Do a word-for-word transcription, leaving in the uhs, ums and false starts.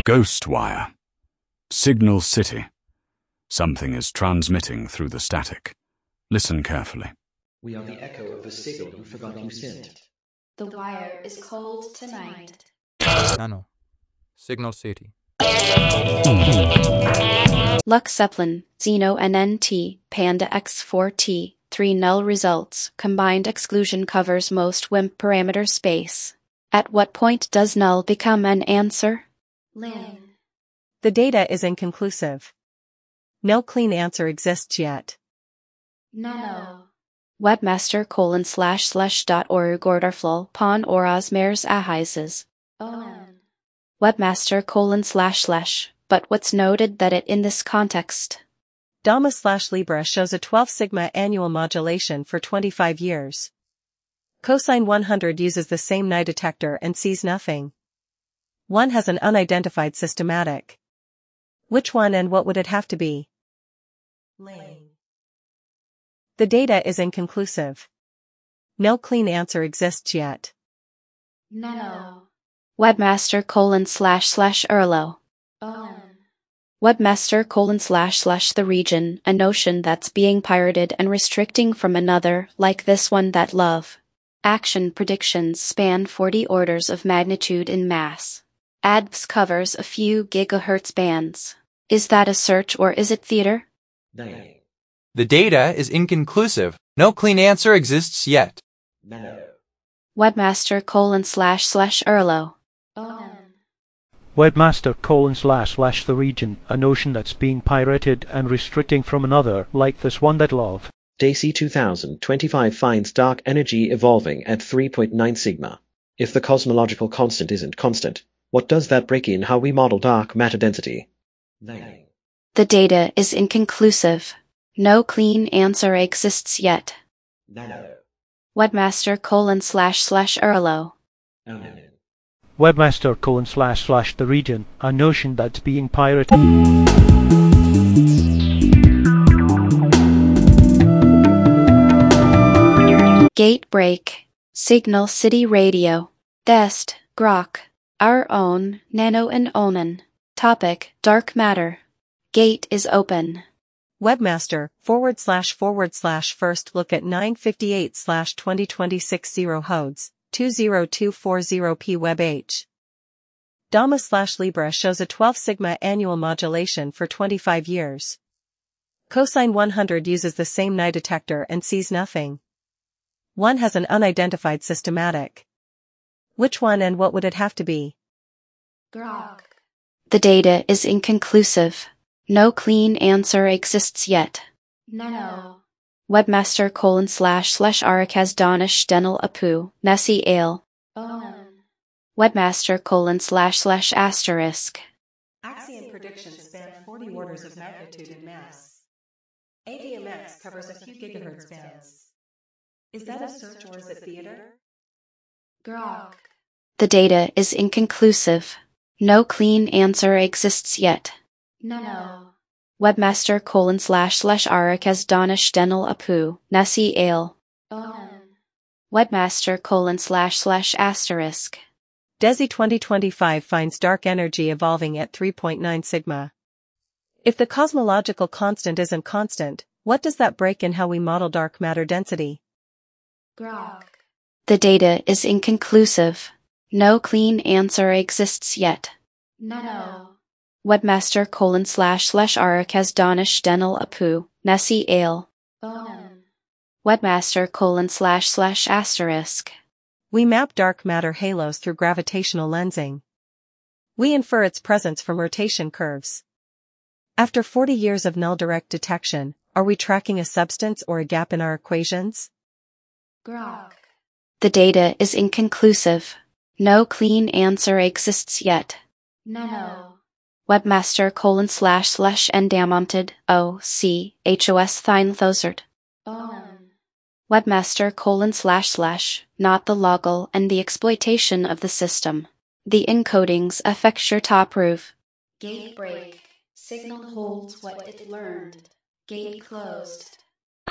Ghost wire. Signal City. Something is transmitting through the static. Listen carefully. We are the echo of the signal you forgot you sent. The wire is cold tonight. Nano. Signal City. Lux Zeppelin, Xeno N N T, Panda X four T, three null results. Combined exclusion covers most W I M P parameter space. At what point does null become an answer? Lynn. The data is inconclusive. No clean answer exists yet. Nano. Webmaster colon slash slash dot org orderflol pon oras meres ahizes. Onan. Webmaster colon slash slash, but what's noted that it in this context? Dama slash Libra shows a twelve sigma annual modulation for twenty-five years. Cosine one hundred uses the same Nye detector and sees nothing. One has an unidentified systematic. Which one and what would it have to be? Lane. The data is inconclusive. No clean answer exists yet. Nano. Webmaster colon slash slash Erlo. Onan. Webmaster colon slash slash the region, a notion that's being pirated and restricting from another, like this one that love. Action predictions span forty orders of magnitude in mass. A D V S covers a few gigahertz bands. Is that a search or is it theater? Nine. The data is inconclusive. No clean answer exists yet. Nano. Webmaster colon slash slash Erlo. Onan. Webmaster colon slash slash the region, a notion that's being pirated and restricting from another, like this one that love. DayZ two thousand twenty-five finds dark energy evolving at three point nine sigma. If the cosmological constant isn't constant, what does that break in how we model dark matter density? Nine. The data is inconclusive. No clean answer exists yet. Nano. Webmaster colon slash slash Erlo. Onan. Webmaster colon slash slash the region, a notion that's being pirated. Gate break. Signal City Radio. Dest, Grok. Our own, Nano and Onan. Topic, Dark Matter. Gate is open. Webmaster, forward slash forward slash first look at nine fifty-eight slash twenty twenty-six zero hodes, two zero two four zero p webh. Dama slash Libra shows a twelve sigma annual modulation for twenty-five years. Cosine one hundred uses the same Nye detector and sees nothing. One has an unidentified systematic. Which one and what would it have to be? Grok. The data is inconclusive. No clean answer exists yet. Nano. Webmaster colon slash slash Arakaz Danish Denel Apu, Nessie Ale. Onan. Webmaster colon slash slash asterisk. Axion predictions span forty orders of magnitude in mass. A D M X covers a few gigahertz bands. Is that a search or is it theater? Grok. The data is inconclusive. No clean answer exists yet. Nano. Webmaster colon slash slash Arakaz Danish Denel Apu, Nessie Ale. Onan. Webmaster colon slash slash asterisk. DayZ twenty twenty-five finds dark energy evolving at three point nine sigma. If the cosmological constant isn't constant, what does that break in how we model dark matter density? Grok. The data is inconclusive. No clean answer exists yet. Nano. Webmaster colon slash slash Arakaz Danish Denel Apu, Nessie Ale. Onan. Webmaster colon slash slash asterisk. We map dark matter halos through gravitational lensing. We infer its presence from rotation curves. After forty years of null direct detection, are we tracking a substance or a gap in our equations? Grok. The data is inconclusive. No clean answer exists yet. Nano. Webmaster colon slash slash Endamonted, O, C, H O S Thine Thosert. Onan. Webmaster colon slash slash, not the logal and the exploitation of the system. The encodings affect your top roof. Gate break. Signal holds what it learned. Gate closed.